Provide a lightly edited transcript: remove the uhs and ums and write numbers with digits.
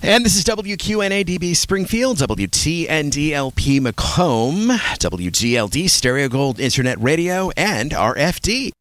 And this is WQNA-DB Springfield, WTNDLP Macomb, WGLD Stereo Gold Internet Radio, and RFD.